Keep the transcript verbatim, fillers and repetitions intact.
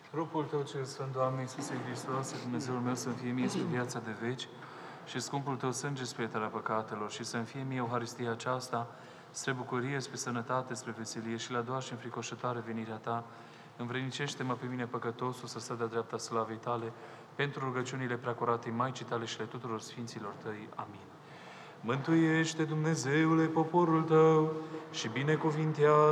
Trupul Tău cel Sfânt, Doamne Iisuse Hristoase, Dumnezeul meu, să-mi fie mie spre viața de veci și scumpul Tău sânge spre iertarea păcatelor și să-mi fie mie Euharistia aceasta spre bucurie, spre sănătate, spre veselie și la doar și înfricoșătoare venirea Ta. Învrednicește-mă pe mine păcătosul să stau de-a dreapta slavei Tale, pentru rugăciunile preacuratei Maicii Tale și ale tuturor Sfinților Tăi. Amin. Mântuiește, Dumnezeule, poporul Tău și binecuvintează